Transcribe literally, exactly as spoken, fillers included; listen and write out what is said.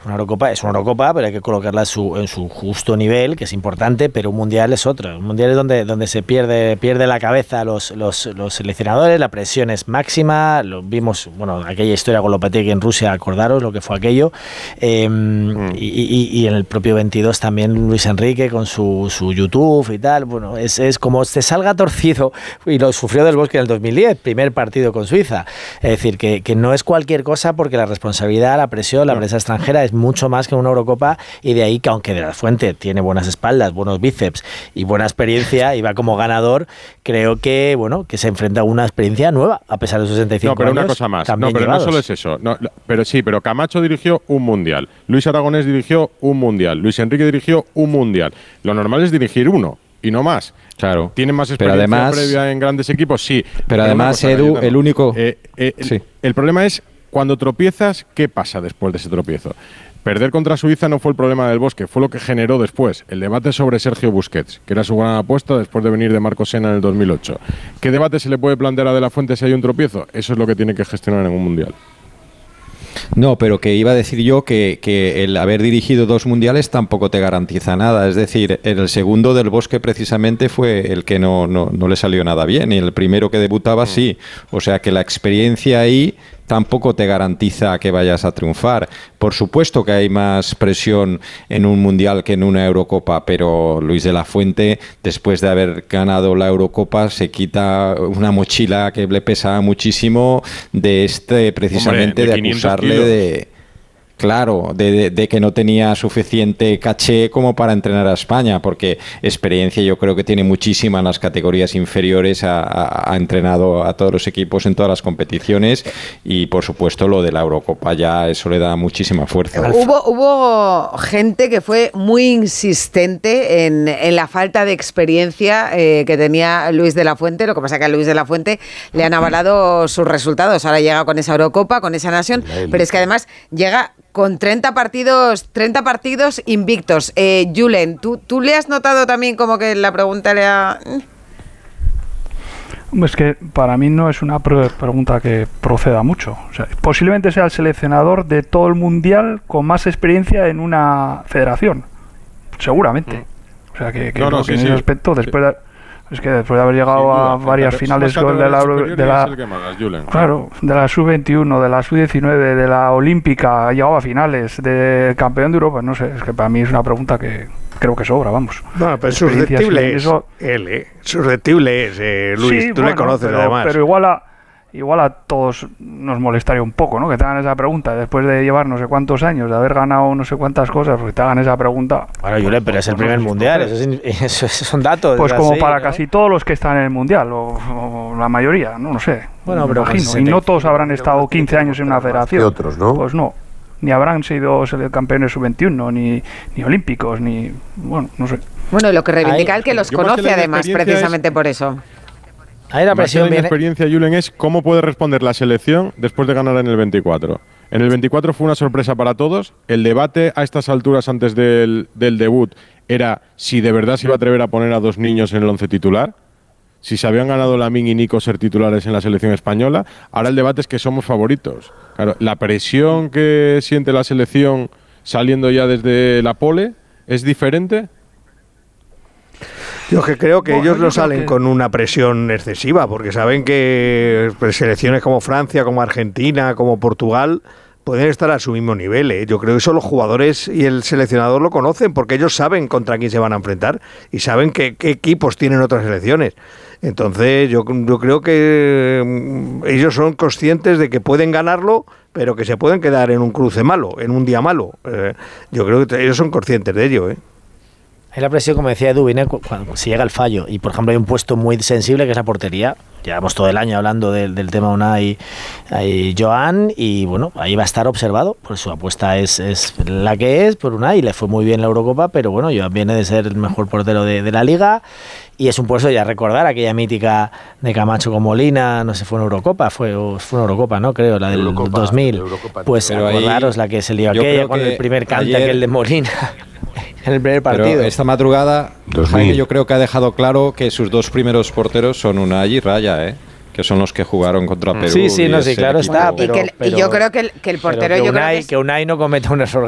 Una Eurocopa es una Eurocopa, pero hay que colocarla en su, en su justo nivel, que es importante, pero un Mundial es otro. Un Mundial es donde, donde se pierde, pierde la cabeza los, los, los seleccionadores, la presión es máxima, lo vimos, bueno, aquella historia con Lopetegui en Rusia, acordaros lo que fue aquello, eh, mm. y, y, y en el propio veintidós también Luis Enrique con su, su YouTube y tal, bueno, es, es como te salga torcido, y lo sufrió Del Bosque en el dos mil diez, primer partido con Suiza, es decir, que, que no es cualquier cosa porque la responsabilidad, la presión, la prensa extranjera es mucho más que una Eurocopa, y de ahí que aunque De la Fuente tiene buenas espaldas, buenos bíceps y buena experiencia y va como ganador, creo que bueno que se enfrenta a una experiencia nueva a pesar de sus sesenta y cinco años. No, pero años, una cosa más, no, pero llevados. No solo es eso, no, pero sí, pero Camacho dirigió un Mundial, Luis Aragonés dirigió un Mundial, Luis Enrique dirigió un Mundial. Lo normal es dirigir uno y no más. Claro. ¿Tienen más experiencia además, previa en grandes equipos? Sí. Pero, pero además, cosa, Edu, el único... Eh, eh, sí. el, el problema es cuando tropiezas, ¿qué pasa después de ese tropiezo? Perder contra Suiza no fue el problema del Bosque, fue lo que generó después el debate sobre Sergio Busquets, que era su gran apuesta después de venir de Marco Sena en el dos mil ocho. ¿Qué debate se le puede plantear a De la Fuente si hay un tropiezo? Eso es lo que tiene que gestionar en un Mundial. No, pero que iba a decir yo que, que el haber dirigido dos mundiales tampoco te garantiza nada. Es decir, el segundo Del Bosque precisamente fue el que no, no, no le salió nada bien, y el primero que debutaba sí. O sea que la experiencia ahí tampoco te garantiza que vayas a triunfar. Por supuesto que hay más presión en un Mundial que en una Eurocopa, pero Luis de la Fuente, después de haber ganado la Eurocopa, se quita una mochila que le pesa muchísimo de este, precisamente, Hombre, de, de acusarle kilos. de... Claro, de, de, de que no tenía suficiente caché como para entrenar a España, porque experiencia yo creo que tiene muchísima en las categorías inferiores, ha, ha, ha entrenado a todos los equipos en todas las competiciones, y por supuesto lo de la Eurocopa ya eso le da muchísima fuerza. Hubo, hubo gente que fue muy insistente en, en la falta de experiencia eh, que tenía Luis de la Fuente. Lo que pasa es que a Luis de la Fuente le han avalado sus resultados. Ahora llega con esa Eurocopa, con esa Nación, pero es que además llega con treinta partidos, treinta partidos invictos. Eh, Julen, ¿tú, ¿tú le has notado también como que la pregunta le ha...? Es que para mí no es una pre- pregunta que proceda mucho. O sea, posiblemente sea el seleccionador de todo el mundial con más experiencia en una federación. Seguramente. Mm. O sea, que, que, no, no, no, sí, que en sí. ese aspecto, después de... Es que después de haber llegado sí, a varias finales de la, de la, más, claro, de la sub veintiuno, de la sub diecinueve, de la olímpica, ha llegado a finales, del campeón de Europa, no sé, es que para mí es una pregunta que creo que sobra, vamos. No, pero susceptible es eso, él, ¿eh? Susceptible es, eh, Luis, sí, tú bueno, le conoces pero, además. Pero igual a, igual a todos nos molestaría un poco, ¿no? Que te hagan esa pregunta después de llevar no sé cuántos años, de haber ganado no sé cuántas cosas, porque te hagan esa pregunta. Bueno, Julen, pero es el primer mundial, eso, es, eso, eso son datos. Pues como así, para ¿no? Casi todos los que están en el mundial, o, o la mayoría, no lo sé. Bueno, pero imagino. Pues y no todos habrán estado quince años en una federación. Otros, ¿no? Pues no. Ni habrán sido campeones sub veintiuno, ni, ni olímpicos, ni... Bueno, no sé. Bueno, lo que reivindica Ahí, el que los yo conoce además, precisamente es, por eso. Ahí la presión viene. La experiencia, Julen, es cómo puede responder la selección después de ganar en el veinticuatro. En el veinticuatro fue una sorpresa para todos. El debate a estas alturas antes del, del debut era si de verdad se iba a atrever a poner a dos niños en el once titular, si se habían ganado Lamine y Nico ser titulares en la selección española. Ahora el debate es que somos favoritos. Claro, la presión que siente la selección saliendo ya desde la pole es diferente. Yo que creo que bueno, ellos yo no salen que... con una presión excesiva, porque saben que pues, selecciones como Francia, como Argentina, como Portugal pueden estar a su mismo nivel, ¿eh? Yo creo que eso los jugadores y el seleccionador lo conocen, porque ellos saben contra quién se van a enfrentar y saben qué, qué equipos tienen otras selecciones. Entonces yo, yo creo que ellos son conscientes de que pueden ganarlo, pero que se pueden quedar en un cruce malo, en un día malo. Eh, yo creo que ellos son conscientes de ello, ¿eh? Hay la presión, como decía Edu, viene cuando se llega al fallo. Y, por ejemplo, hay un puesto muy sensible que es la portería. Llevamos todo el año hablando del, del tema Unai y Joan. Y, bueno, ahí va a estar observado. Pues su apuesta es, es la que es por Unai. Le fue muy bien la Eurocopa, pero, bueno, Joan viene de ser el mejor portero de, de la Liga. Y es un puesto, ya recordar, aquella mítica de Camacho con Molina. No sé, fue una Eurocopa. Fue, fue una Eurocopa, ¿no? Creo, la del Eurocopa, dos mil. Eurocopa, pues pero acordaros la que se lió aquella con el primer cante, aquel de Molina. En el primer partido. Pero esta madrugada, Jaime, yo creo que ha dejado claro que sus dos primeros porteros son Unai y Raya, ¿eh? Que son los que jugaron contra Perú. Sí, sí, no, sí, claro está. Pero, y, que, pero, y yo creo que el, que el portero... Que yo Unai, creo que, es... que Unai no cometa un error